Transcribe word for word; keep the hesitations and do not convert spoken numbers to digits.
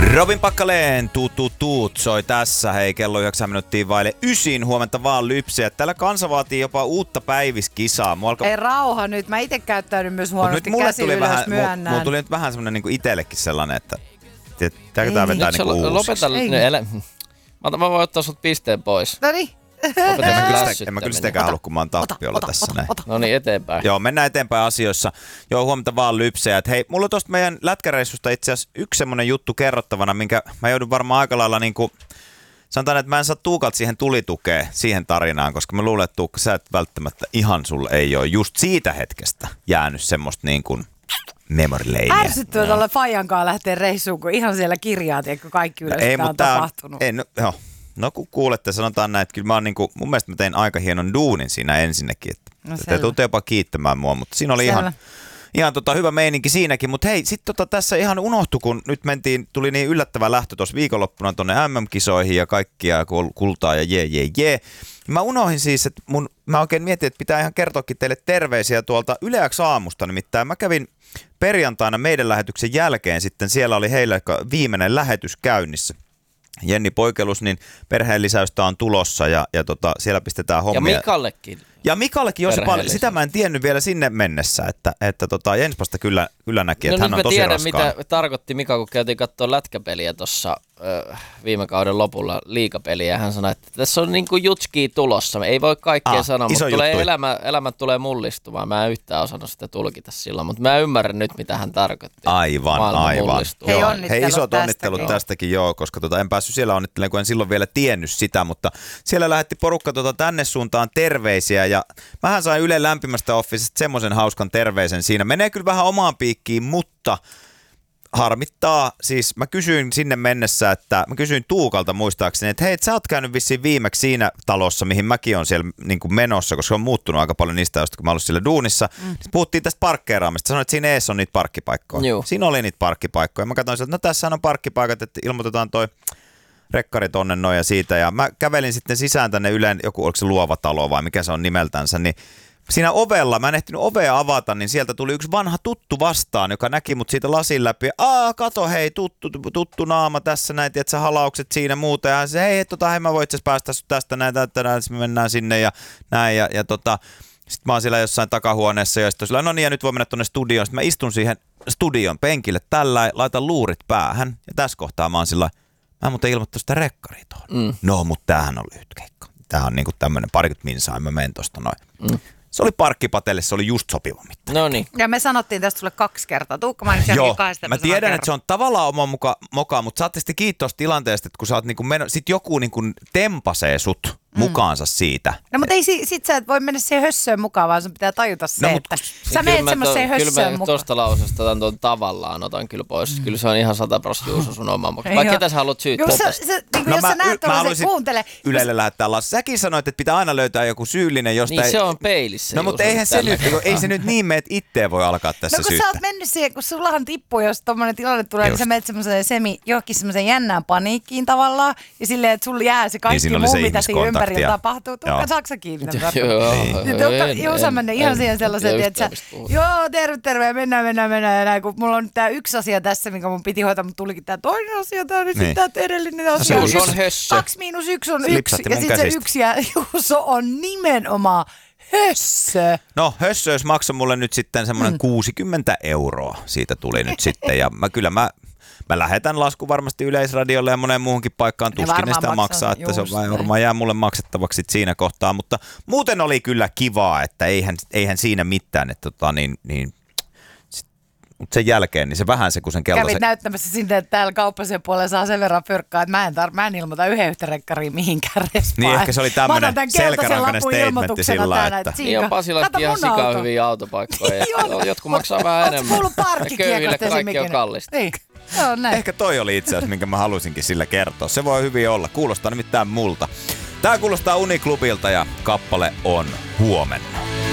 Robin Packalén, tuut, tuut, tuut, soi tässä. Hei, kello yhdeksän minuuttia vaille ysin. Huomenta vaan Lypsiä. Täällä kansa vaatii jopa uutta päiviskisaa. Alka... Ei rauha nyt. Mä ite käyttäydyn myös huonosti. Nyt Käsi tuli ylös, vähän, myönnään. mulla tuli nyt vähän semmonen niinku itellekin sellainen, että tääkö tää vetää niinku uusiksi. Lopeta nyt. Mä, mä voin ottaa sut pisteen pois. Noniin. En mä kyllä sitäkään halua, kun mä oon tappiolla ota, tässä. ota, ota. No niin, eteenpäin. Joo, mennään eteenpäin asioissa. Joo, huomenta vaan Lypsejä. Hei, mulla on tosta meidän lätkäreissusta itse asiassa yksi semmonen juttu kerrottavana, minkä mä joudun varmaan aika lailla niinku... Sanotaan, että mä en saa Tuukalta siihen tulitukea, siihen tarinaan, koska mä luulen, että Tuukka, sä et välttämättä ihan sulle ei ole just siitä hetkestä jäänyt semmoista niin kuin memory laneä. Ärsyttyä tuolla Fajankaan lähtee reissuun, kun ihan siellä kirjaa, tiedätkö, kaikki ylös, mitä on tapahtunut. Ei, no, joo. No kun kuulette, sanotaan näin, että kyllä mä oon niinku, mun mielestä mä tein aika hienon duunin siinä ensinnäkin, että no te tuutte jopa kiittämään mua, mutta siinä oli selvä. ihan, ihan tota hyvä meininki siinäkin, mutta hei, sit tota tässä ihan unohtui, kun nyt mentiin, tuli niin yllättävä lähtö tuossa viikonloppuna tonne M M-kisoihin ja kaikkia kultaa ja jee jee jee. Mä unohdin siis, että mun, mä oikein mietin, että pitää ihan kertoakin teille terveisiä tuolta Yle X aamusta, nimittäin mä kävin perjantaina meidän lähetyksen jälkeen sitten, siellä oli heillä viimeinen lähetys käynnissä. Jenni Poikelus, niin perheen lisäystä on tulossa ja, ja tota, siellä pistetään hommia. Ja Mikallekin. Ja Mikallekin, jos paljon, sitä mä en tiennyt vielä sinne mennessä, että, että tota, Jenspasta kyllä, kyllä näki, että no, hän on tosi raskaan. No nyt mä tiedän, mitä tarkoitti Mika, kun käytiin katsoa lätkäpeliä tuossa äh, viime kauden lopulla, liigapeliä, ja hän sanoi, että tässä on niin kuin jutskii tulossa. Ei voi kaikkea ah, sanoa, mutta tulee elämä, elämä tulee mullistumaan. Mä en yhtään osannut sitä tulkita silloin, mutta mä ymmärrän nyt, mitä hän tarkoitti. Aivan, Maailma aivan. Hei, Hei, isot onnittelut tästäkin, tästäkin joo, koska tota, en päässyt siellä onnittelemaan, kun en silloin vielä tiennyt sitä, mutta siellä lähetti porukka tota, tänne suuntaan terveisiä, ja mähän sain Yle lämpimästä Officesta semmoisen hauskan terveisen siinä. Menee kyllä vähän omaan piikkiin, mutta harmittaa. Siis mä kysyin sinne mennessä, että mä kysyin Tuukalta muistaakseni, että hei, et sä oot käynyt vissiin viimeksi siinä talossa, mihin mäkin on siellä niin kuin menossa, koska on muuttunut aika paljon niistä, josta kun mä ollut siellä duunissa. Mm. Puhuttiin tästä parkkeeraamista. Sanoit, että siinä eessä on niitä parkkipaikkoja. Juu. Siinä oli niitä parkkipaikkoja. Mä katsoin, että no tässä on parkkipaikat, että ilmoitetaan toi rekkari tonne noin ja siitä. Ja mä kävelin sitten sisään tänne Ylen, joku oliko se Luova talo vai mikä se on nimeltänsä, niin siinä ovella, mä en ehtinyt ovea avata, niin sieltä tuli yksi vanha tuttu vastaan, joka näki mut siitä lasin läpi. Aa, kato hei, tuttu, tuttu naama tässä näin, että sä halaukset siinä muuta. Ja hän se, hei, tota, hei, mä voin itse päästä tästä näin, tästä näin, me mennään sinne ja näin. Ja, ja tota, sitten mä oon siellä jossain takahuoneessa ja sitten no niin, ja nyt voi mennä tonne studioon. Sitten mä istun siihen studion penkille tällä, laitan luurit päähän. Ja tässä kohtaa mä oon sillä mä en muuten ilmoittanut sitä rekkaria tuohon. Mm. No, mutta tämähän on lyhyt keikka. Tämähän on niinku tämmönen parikymmentä minsaa, mä menen tosta noin. Mm. Se oli parkkipatelle, se oli just sopiva mitta. No niin. Ja me sanottiin tästä sulle kaksi kertaa. Tuukka mainitsi Joo, kahdesta, mä tiedän, että se on tavallaan oma muka, moka, mutta saatte sitten kiitos tilanteesta, että kun sä oot niinku meno, sit joku niinku tempasee sut mm. mukaansa siitä. No mutta ei sit sä et voi mennä siihen hössöön mukaan, vaan sun pitää tajuta se, no, että sä menet semmoiseen hössöön mukaan. Kyllä mä tosta lausesta otan tuon tavallaan, otan kyllä pois. Mm. Kyllä se on ihan sata prosenttia Juuso sun oma mukaan. Vai ketä sä haluat syyttää Joo, tästä? Se, niin no jos mä, sä näet tuollaisen, kuuntele. Ylelle lähettää Lassi. Säkin sanoit, että pitää aina löytää joku syyllinen, josta niin ei... se on peilissä. No mutta eihän se nyt, ei se nyt niin mene, että itteen voi alkaa tässä syyttää. No kun syyttä. Sä oot mennyt siihen, kun sullahan tippuu, jos tommonen tilanne tulee, Just. niin sä menet semmoiseen semi, johonkin semmoiseen jännään paniikkiin tavallaan, ja silleen, että sulla jää se kaikki niin muu, se mitä siinä ympärillä tapahtuu. Tuukka, saako sä kiinni? Joo. Juusa menee ihan siihen sellaiseen, että sä, joo, terve, terve, mennään, mennään, mennään, ja näin, kun mulla on tää yksi asia tässä, minkä mun piti hoitaa, mutta tulikin tää toinen asia, tää nyt niin. Tää edellinen asia. Juuso on hössö. Kaksi miinus yksi on yksi, ja sit se yksi, ja Juuso on nimenomaan hössö. No hössöys maksoi mulle nyt sitten semmoinen mm. kuusikymmentä euroa siitä tuli nyt sitten, ja mä kyllä mä, mä lähetän lasku varmasti Yleisradiolle ja moneen muuhunkin paikkaan, tuskin ne sitä maksaa, että se on varmaan jää mulle maksettavaksi siinä kohtaa, mutta muuten oli kyllä kivaa, että eihän, eihän siinä mitään, että tota niin, niin mutta sen jälkeen, niin se vähän se, kun sen keltaisen... Kävit näyttämässä sinne, että täällä kauppasen puolella saa sen verran pyrkkaa, että mä en, tar- mä en ilmoita yhden yhtä rekkariin mihinkään respaan. Niin ehkä se oli tämmöinen selkärankainen statementti sillä, että... Niin on Pasilakin ihan sikaa hyviä autopaikkoja. Jotkut maksaa vähän enemmän. Ja köyhille kaikki on kallista. Niin. Joo, näin. Ehkä toi oli itse asiassa, minkä mä halusinkin sillä kertoa. Se voi hyvin olla. Kuulostaa nimittäin multa. Tää kuulostaa Uniklubilta ja kappale on Huomenna.